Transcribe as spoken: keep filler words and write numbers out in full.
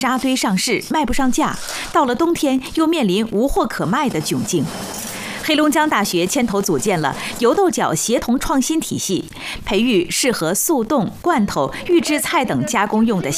扎堆上市，卖不上价，到了冬天又面临无货可卖的窘境。黑龙江大学牵头组建了油豆角协同创新体系，培育适合速冻、罐头、预制菜等加工用的